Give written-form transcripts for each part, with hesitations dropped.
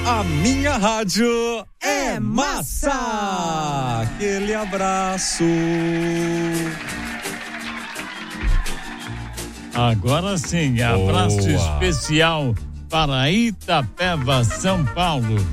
A minha rádio é massa. Aquele abraço. Agora sim, abraço especial para Itapeva, São Paulo,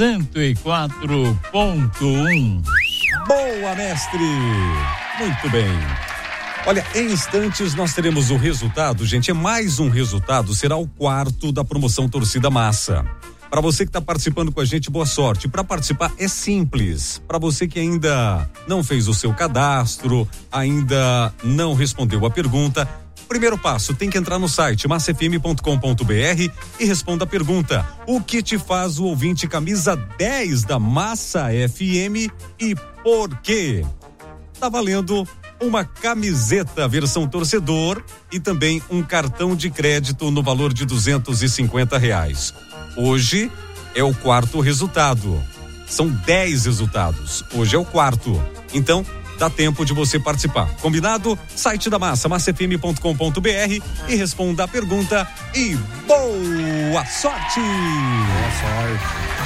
104.1. Boa, mestre. Muito bem. Olha, em instantes nós teremos o resultado, gente, é mais um resultado, será o quarto da promoção Torcida Massa. Para você que está participando com a gente, boa sorte. Para participar é simples. Para você que ainda não fez o seu cadastro, ainda não respondeu a pergunta, primeiro passo, tem que entrar no site massafm.com.br e responda a pergunta: o que te faz o ouvinte camisa 10 da Massa FM e por quê? Tá valendo uma camiseta versão torcedor e também um cartão de crédito no valor de R$250. Hoje é o quarto resultado. São 10 resultados. Hoje é o quarto. Então, dá tempo de você participar. Combinado? Site da Massa, massafm.com.br e responda a pergunta e boa sorte! Boa sorte.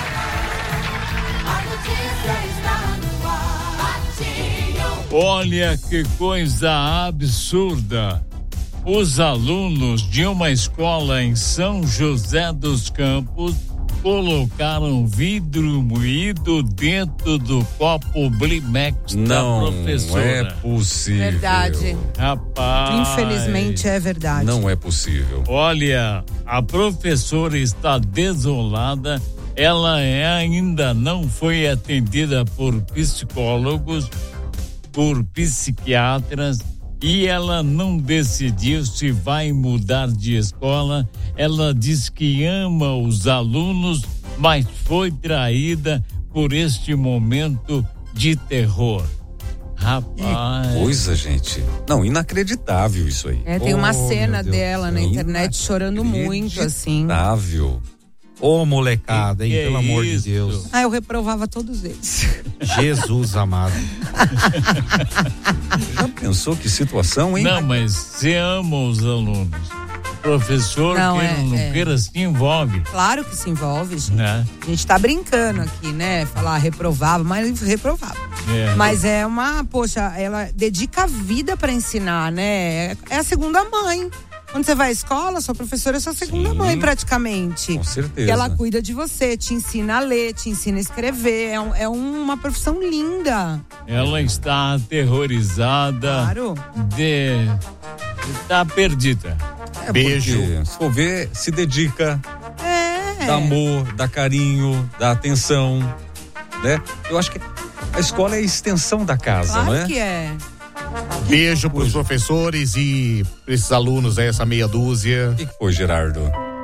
Olha que coisa absurda. Os alunos de uma escola em São José dos Campos colocaram vidro moído dentro do copo Blimex da professora. Não é possível. Verdade. Rapaz. Infelizmente é verdade. Não é possível. Olha, a professora está desolada. Ela ainda não foi atendida por psicólogos, por psiquiatras, e ela não decidiu se vai mudar de escola. Ela diz que ama os alunos, mas foi traída por este momento de terror. Rapaz. Que coisa, gente. Não, inacreditável isso aí. Tem uma cena dela na internet chorando muito, assim. Inacreditável. Ô, molecada, hein? Pelo amor de Deus. Eu reprovava todos eles. Jesus amado. Já pensou que situação, hein? Não, mas você ama os alunos. O professor, não queira, se envolve. Claro que se envolve, gente. Né? A gente tá brincando aqui, né? Falar reprovava, mas reprovava. Mas é poxa, ela dedica a vida pra ensinar, né? É a segunda mãe. Quando você vai à escola, sua professora é sua segunda mãe, praticamente. Com certeza. E ela cuida de você, te ensina a ler, te ensina a escrever. É uma profissão linda. Ela está aterrorizada. Claro. Está perdida. Beijo. Se for ver, se dedica. Dá amor, dá carinho, dá atenção, né? Eu acho que a escola é a extensão da casa, claro, não é? Claro que é. Beijo pros professores e pra esses alunos aí, essa meia dúzia. O que foi, Gerardo?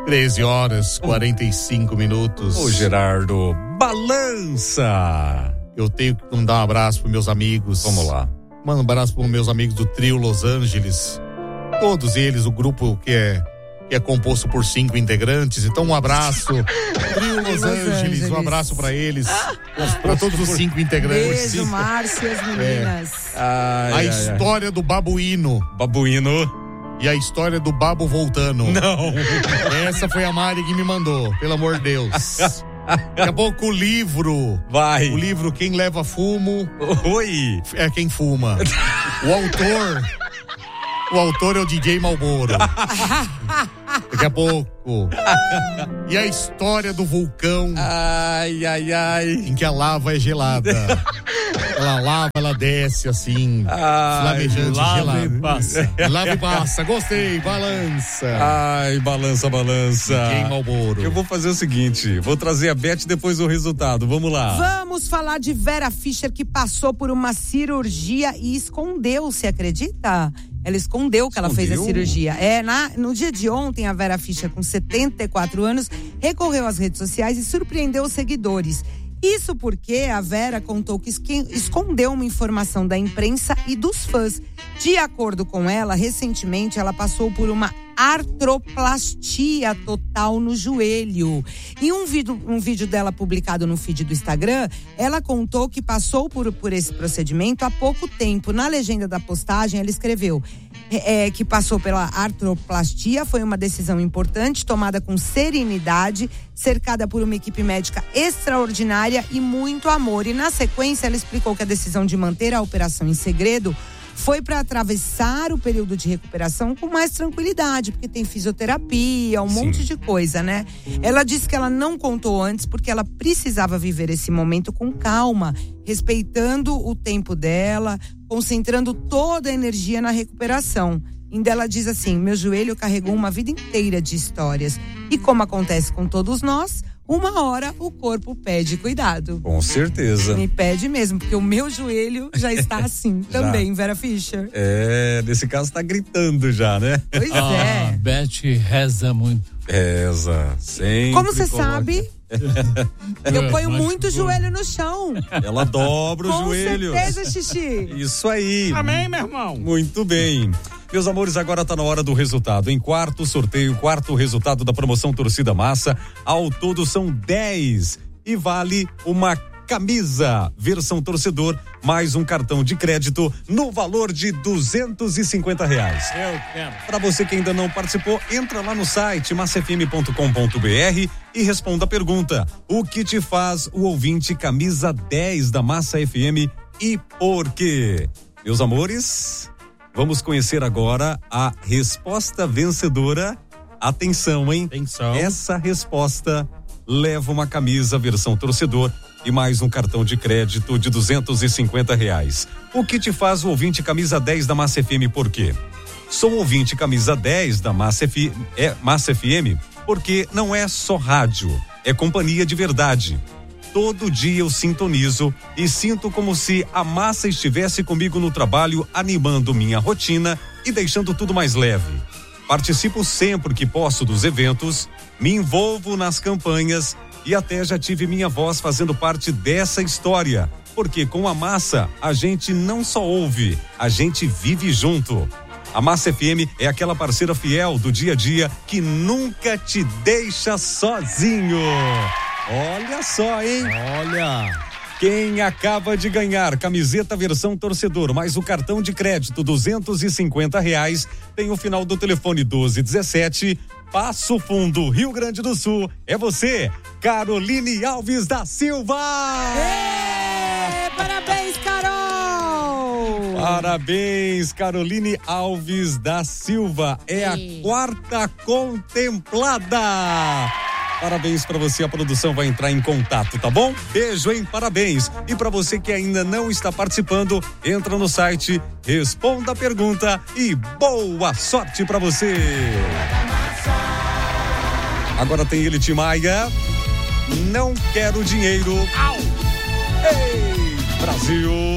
13h45. Ô, Gerardo, balança! Eu tenho que mandar um abraço pros meus amigos. Vamos lá. Manda um abraço pros meus amigos do Trio Los Angeles. Todos eles, o grupo que é composto por 5 integrantes. Então, um abraço. Trio Los Angeles, um abraço pra eles. Pra todos os 5 integrantes. Beijo, Márcio e as meninas. A história do babuíno. E a história do babo voltando. Não. Essa foi a Mari que me mandou, pelo amor de Deus. Daqui a pouco o livro. Vai. O livro Quem Leva Fumo. Oi. É quem fuma. O autor é o DJ Malboro. Daqui a pouco. E a história do vulcão. Ai. Em que a lava é gelada. Ela lava, ela desce assim. Flamejante, lava gelada. E passa. Lava e passa. Gostei. Balança. Ai, balança. DJ Malboro. Eu vou fazer o seguinte, vou trazer a Beth depois do resultado. Vamos lá. Vamos falar de Vera Fischer, que passou por uma cirurgia e escondeu, você acredita? Ela escondeu que ela fez a cirurgia. No dia de ontem, a Vera Fischer, com 74 anos, recorreu às redes sociais e surpreendeu os seguidores. Isso porque a Vera contou que escondeu uma informação da imprensa e dos fãs. De acordo com ela, recentemente ela passou por uma artroplastia total no joelho. Em um vídeo dela publicado no feed do Instagram, ela contou que passou por esse procedimento há pouco tempo. Na legenda da postagem, ela escreveu: que passou pela artroplastia. Foi uma decisão importante, tomada com serenidade, cercada por uma equipe médica extraordinária e muito amor. E na sequência ela explicou que a decisão de manter a operação em segredo foi para atravessar o período de recuperação com mais tranquilidade, porque tem fisioterapia, monte de coisa, né? Ela disse que ela não contou antes porque ela precisava viver esse momento com calma, respeitando o tempo dela, concentrando toda a energia na recuperação. Ainda ela diz assim: meu joelho carregou uma vida inteira de histórias. E como acontece com todos nós, uma hora o corpo pede cuidado. Com certeza. Me pede mesmo, porque o meu joelho já está assim também, Vera Fischer. Nesse caso tá gritando já, né? Pois é. A Beth reza muito. Reza, sempre. Como você sabe? Eu ponho muito joelho no chão. Ela dobra o joelho. Com certeza, Xixi. Isso aí. Amém, meu irmão. Muito bem. Meus amores, agora tá na hora do resultado. Em quarto resultado da promoção Torcida Massa. Ao todo são 10 e vale uma camisa versão torcedor, mais um cartão de crédito no valor de R$250. Eu quero. Para você que ainda não participou, entra lá no site massafm.com.br e responda a pergunta: o que te faz o ouvinte camisa 10 da Massa FM e por quê? Meus amores, vamos conhecer agora a resposta vencedora. Atenção, hein? Atenção. Essa resposta leva uma camisa versão torcedor e mais um cartão de crédito de R$250. O que te faz o ouvinte camisa 10 da Massa FM por quê? Sou ouvinte camisa 10 da Massa FM porque não é só rádio, é companhia de verdade. Todo dia eu sintonizo e sinto como se a Massa estivesse comigo no trabalho, animando minha rotina e deixando tudo mais leve. Participo sempre que posso dos eventos, me envolvo nas campanhas e até já tive minha voz fazendo parte dessa história. Porque com a Massa, a gente não só ouve, a gente vive junto. A Massa FM é aquela parceira fiel do dia a dia que nunca te deixa sozinho. Olha só, hein? Olha. Quem acaba de ganhar camiseta versão torcedor, mais o cartão de crédito R$250, tem o final do telefone 1217, Passo Fundo, Rio Grande do Sul. É você, Caroline Alves da Silva! Parabéns, Carol! Parabéns, Caroline Alves da Silva. É a quarta contemplada. Parabéns pra você, a produção vai entrar em contato, tá bom? Beijo, hein? Parabéns. E pra você que ainda não está participando, entra no site, responda a pergunta e boa sorte pra você. Agora tem ele, Tim Maia. Não quero dinheiro. Ei, Brasil!